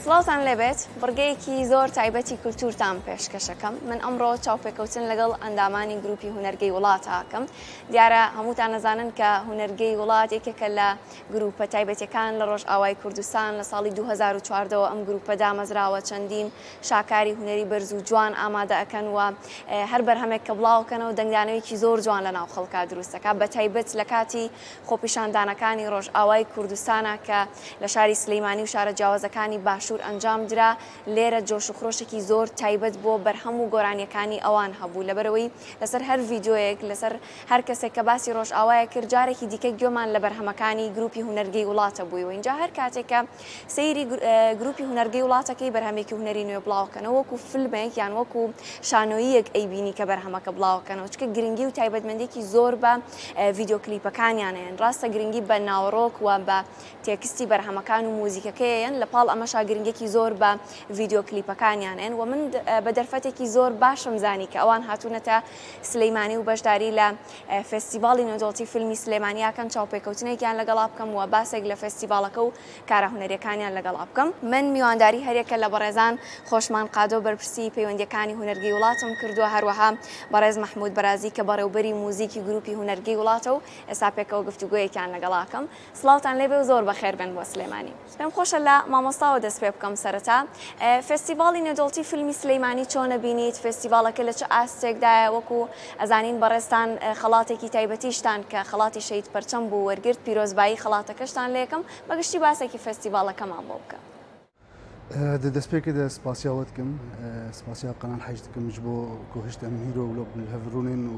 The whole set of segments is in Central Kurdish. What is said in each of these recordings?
سڵاوتان لێبێت بڕگەیەکی زۆر تایبەتی کولتورتان پێشکەشەکەم من ئەمڕۆ چاوپێکەوتن لەگەڵ ئەندامانی گروپی هونەرگەی وڵات ئاکەم دیارە هەمووتان نەزانن کە هونەرگەی وڵات یەکێکە لە گروپە تایبەتەکان لە ڕۆژئاوای کوردستان لە ساڵی 2014ەوە ئەم گروپە دامەزراوە چەندین شاکاری هونەری بەرز و جوان ئامادە ئەکەن و هەر بەرهەمێک کە بڵاوکەنەوە دەنگدانەوەیکی زۆر جوان لە ناو خەڵکا دروستەکە بە تایبەت لە کاتی خۆپیشاندانەکانی ڕۆژئاوای کوردستانە کە لە شاری سلەیمانی و شارە جیاوازەکانی باشوور ئەنجام درا لێرە جۆش و خرۆشێکی زۆر تایبەت بۆ بەرهەم و گۆرانیەکانی ئەوان هەبوو لەبەرەوەی لەسەر هەر ڤیدیۆیەک لەسەر هەر کەسێک کە باسی ڕۆژئاوایە کرد جارێکی دیکە گوێمان لە بەرهەمەکانی گروپی هونەرگەی وڵاتە بوویەوە اینجا هەر کاتێکە سەیری گروپی هونەرگەی وڵاتەکەی بەرهەمێکی هونەری نوێ بڵاوکەنەوە وەکو فیلمێک یان وەکو شانۆییەک ئەیبینی کە بەرهەمەکە بڵاوکەنەوە چکە گرنگی و تایبەتمەندێکی زۆر بە ڤیدیۆ کلیپەکانیان هەیە ڕاستە گرنگی بە ناوەڕۆک و بە تێکستی بەرهەمەکان و موزیکەکەیان لە پاڵ ئەمەشا گرنگێکی زۆر بە ڤیدیۆ کلیپەکانیان هەن و من بە دەرفەتێکی زۆر باشم زانی کە ئەوان هاتوونەتە سلەیمانی و بەشداری لە فێستیڤاڵی نێودەوڵەتی فیلمی سلێمانیاکەن چاوپێکەوتنێکیان لەگەڵا بکەم و باسێک لە فێستیڤاڵەکە و کارە هونەریەکانیان لەگەڵا بکەم من میوانداری هەرێکە لە بەڕێزان خۆشمان قادۆ بەرپرسی پەیوەندیەکانی هونەرگەی وڵاتم کردووە هەروەها بەڕێز مەحموود بەرازی کە بەڕێوبەری موزیکی گروپی هونەرگەی وڵاتە و ئێستا پێکەوە گفتوگۆیەکیان لەگەڵاکەم سڵاوتان لێبێ و زۆر بەخێر بن بۆ سلێمانی پێم خۆشە لە مامۆستاوە دەست پێ بکەم سەرەتا فێستیڤاڵی نێودەوڵەتی فیلمی سلەیمانی چۆنە بینیت فێستیڤاڵەکە لە چه ئاستێکدایە وەکو ئەزانین بەڕێستان خەڵاتێکی تایبەتیشتان کە خەڵاتی شەید پەرچەم بوو وەرگرت پیرۆزبایی خەڵاتەکەشتان لێ یەکەم بەگشتی باسێکی فێستیڤاڵەکەمان بۆ بکە دەست پێکرد سپاسیاوت دکەم سپاسیا قەنان حەج دکەم ji بۆ کۆهشتە هیرۆ لە هەڤڕونێن و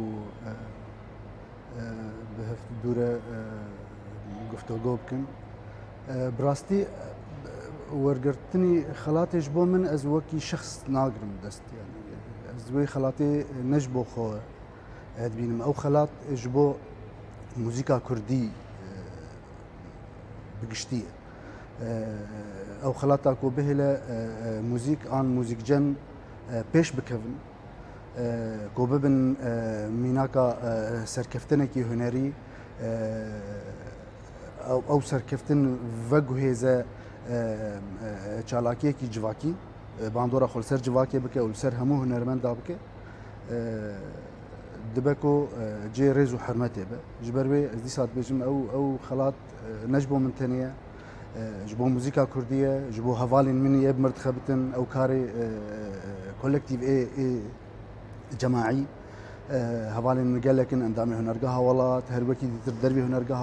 بەهەفت دوورە گفتوگۆ بکەن بڕاستی وەرگرتنی خەڵاتێش بۆ من ئەز وەکی شخص ناگرم دەست ئەز دوێ خەڵاتێ نەش بۆ خۆ دبینم ئەو خەڵات ji بۆ موزیکا کوردی بگشتیە ئەو خەڵاتا کۆ بهێلە موزیک ئان موزیکجەن پێش بکەون کۆ ببن میناکە سەرکەفتنێکی هونەری ئەو سەرکەفتن ڤەگوهێزە چالاکیەکی جواکی باندۆرە خۆلسەر جواکێ بکە و لەسەر هەموو هونەرمەندا بکە دبک و جێ ڕێز و حرمەتێ بە ji ber wê ez dîsat bêjim ew xelat ne ji bo min tenê ji bo muzîka Kurdî ye ji bo hevalên min ye mir dixebitin ew karê kolektîv ê cemaî hevalên min gelekin endamê hunergeha welat her wekî dîtir dervê hunergeha